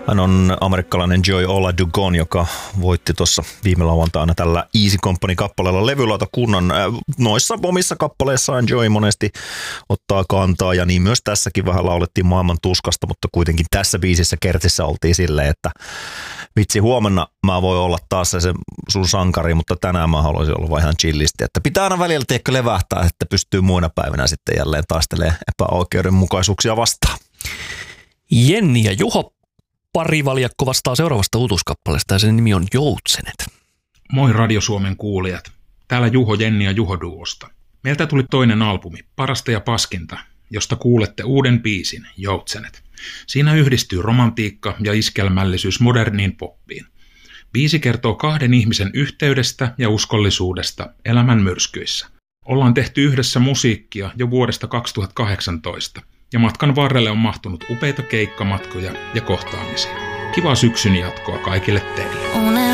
Hän on amerikkalainen Joy Olajuwon, joka voitti tuossa viime lauantaina tällä Easy Company-kappaleella levylautakunnan. Noissa omissa kappaleissaan Joy monesti ottaa kantaa ja niin myös tässäkin vähän laulettiin maailman tuskasta, mutta kuitenkin tässä biisissä Kertsissä oltiin silleen, että vitsi, huomenna mä voin olla taas se sun sankari, mutta tänään mä haluaisin olla vaan ihan chillisti. Että pitää aina välillä tiedäkö levähtää, että pystyy muina päivinä sitten jälleen taistelemaan epäoikeudenmukaisuuksia vastaan. Jenni ja Juho parivaljakko vastaa seuraavasta uutuuskappaleesta ja sen nimi on Joutsenet. Moi Radio Suomen kuulijat. Täällä Juho, Jenni ja Juho duosta. Meiltä tuli toinen albumi, Parasta ja paskinta, josta kuulette uuden biisin, Joutsenet. Siinä yhdistyy romantiikka ja iskelmällisyys moderniin poppiin. Biisi kertoo kahden ihmisen yhteydestä ja uskollisuudesta elämän myrskyissä. Ollaan tehty yhdessä musiikkia jo vuodesta 2018 ja matkan varrelle on mahtunut upeita keikkamatkoja ja kohtaamisia. Kivaa syksyn jatkoa kaikille teille.